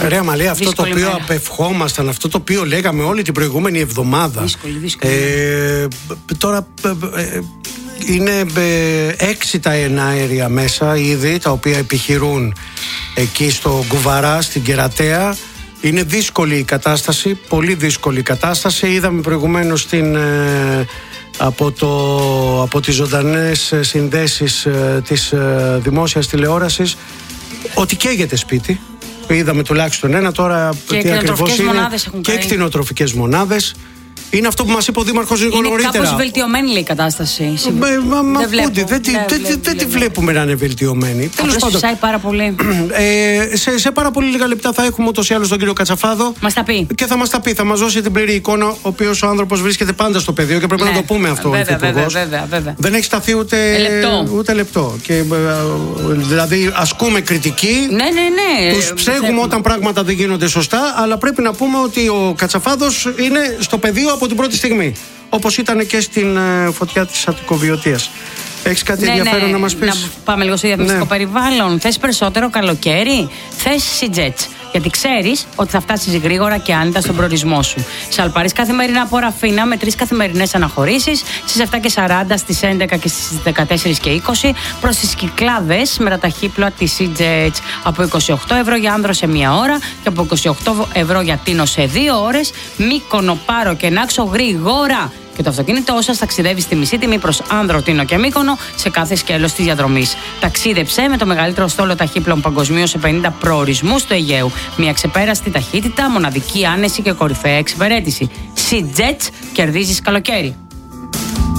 Ρε Αμαλία, αυτό το οποίο απευχόμασταν, αυτό το οποίο λέγαμε όλη την προηγούμενη εβδομάδα. Δύσκολη. Τώρα είναι 6 τα εναέρια μέσα ήδη, τα οποία επιχειρούν εκεί στο Κουβαρά, στην Κερατέα. Είναι δύσκολη η κατάσταση, πολύ δύσκολη η κατάσταση. Είδαμε προηγουμένως από τις ζωντανές συνδέσεις της δημόσιας τηλεόρασης ότι καίγεται σπίτι. Είδαμε τουλάχιστον ένα, τώρα τι ακριβώς είναι. Και κτηνοτροφικές μονάδες. Είναι αυτό που μας είπε ο Δήμαρχος λίγο νωρίτερα. Είναι κάπως βελτιωμένη λέει η κατάσταση. Δεν τη βλέπουμε να είναι βελτιωμένη. Τέλος πάντων. Πάρα πολύ. Σε πάρα πολύ λίγα λεπτά θα έχουμε ούτως ή άλλως τον κύριο Κατσαφάδο. Μας τα πει. Και θα μας τα πει, θα μας δώσει την πλήρη εικόνα. Ο οποίος ο άνθρωπος βρίσκεται πάντα στο πεδίο και πρέπει να το πούμε αυτό. Βέβαια. Δεν έχει σταθεί ούτε λεπτό. Και, δηλαδή ασκούμε κριτική. Ναι. Τους ψέγουμε όταν πράγματα δεν γίνονται σωστά. Αλλά πρέπει να πούμε ότι ο Κατσαφάδος είναι στο πεδίο από την πρώτη στιγμή. Όπως ήταν και στην φωτιά της Αττικοβιωτίας. Έχεις κάτι ενδιαφέρον να μας πεις? Να πάμε λίγο στο διαφημιστικό περιβάλλον. Θες περισσότερο καλοκαίρι? Θες Sea-Jets. Γιατί ξέρεις ότι θα φτάσεις γρήγορα και άνετα στον προορισμό σου. Σαλπαρείς καθημερινά από Ραφίνα με 3 καθημερινές αναχωρήσεις στις 7:40, στις 11 και στις 14:20 προς τις Κυκλάδες με τα ταχύπλοα της Sea-Jets από 28 ευρώ για Άνδρο σε 1 ώρα και από 28 ευρώ για Τίνο σε 2 ώρες. Μύκονο, Πάρο και Νάξο γρήγορα. Και το αυτοκίνητό σας ταξιδεύει στη μισή τιμή προς Άνδρο, Τίνο και Μύκονο σε κάθε σκέλος της διαδρομής. Ταξίδεψε με το μεγαλύτερο στόλο ταχύπλων παγκοσμίως σε 50 προορισμούς του Αιγαίου. Μια ξεπέραστη ταχύτητα, μοναδική άνεση και κορυφαία εξυπηρέτηση. Sea-Jets, κερδίζεις καλοκαίρι.